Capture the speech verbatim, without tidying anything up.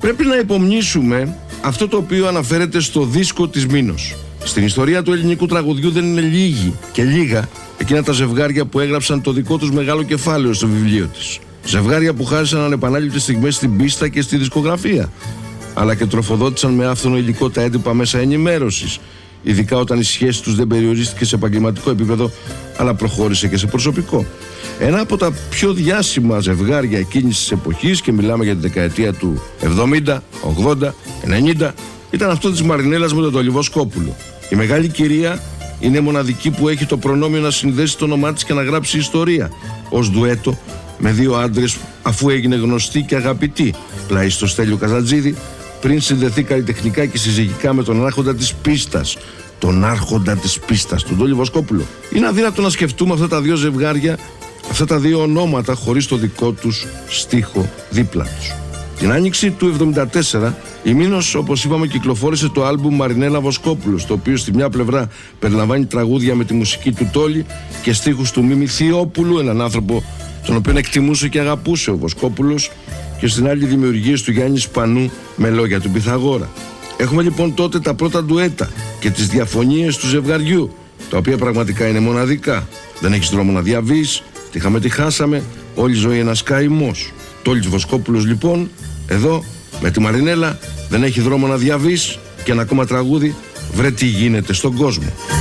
Πρέπει να υπομνήσουμε αυτό το οποίο αναφέρεται στο δίσκο της Μήνος. Στην ιστορία του ελληνικού τραγουδιού δεν είναι λίγοι και λίγα εκείνα τα ζευγάρια που έγραψαν το δικό τους μεγάλο κεφάλαιο στο βιβλίο της. Ζευγάρια που χάρισαν ανεπανάληπτες στιγμές στην πίστα και στη δισκογραφία, αλλά και τροφοδότησαν με άφθονο υλικό τα έντυπα μέσα ενημέρωσης, ειδικά όταν η σχέση τους δεν περιορίστηκε σε επαγγελματικό επίπεδο, αλλά προχώρησε και σε προσωπικό. Ένα από τα πιο διάσημα ζευγάρια εκείνης της εποχής, και μιλάμε για τη δεκαετία του εβδομήντα, ογδόντα, ενενήντα, ήταν αυτό της Μαρινέλας με τον Τολιβοσκόπουλο. Η μεγάλη κυρία είναι μοναδική που έχει το προνόμιο να συνδέσει το όνομά της και να γράψει ιστορία ως ντουέτο με δύο άντρες, αφού έγινε γνωστή και αγαπητή πλάι στο Στέλιο Καζατζίδη, πριν συνδεθεί καλλιτεχνικά και συζυγικά με τον άρχοντα της πίστας, τον άρχοντα της πίστας, τον Τολιβοσκόπουλο. Είναι αδύνατο να σκεφτούμε αυτά τα δύο ζευγάρια, αυτά τα δύο ονόματα, χωρίς το δικό τους στίχο δίπλα τους. Την άνοιξη του εβδομήντα τέσσερα, η Μήνος, όπως είπαμε, κυκλοφόρησε το άλμπουμ Μαρινέλα Βοσκόπουλος, το οποίο στη μια πλευρά περιλαμβάνει τραγούδια με τη μουσική του Τόλι και στίχους του Μίμη Θειόπουλου, έναν άνθρωπο τον οποίο εκτιμούσε και αγαπούσε ο Βοσκόπουλος, και στην άλλη δημιουργίες του Γιάννη Σπανού με λόγια του Πυθαγόρα. Έχουμε λοιπόν τότε τα πρώτα ντουέτα και τις διαφωνίες του ζευγαριού, τα οποία πραγματικά είναι μοναδικά. Δεν έχεις δρόμο να διαβείς, τι είχαμε, τι χάσαμε, όλη η ζωή ένας καημός. Τόλης Βοσκόπουλος λοιπόν, εδώ με τη Μαρινέλα, δεν έχει δρόμο να διαβείς, και ένα ακόμα τραγούδι, βρε τι γίνεται στον κόσμο.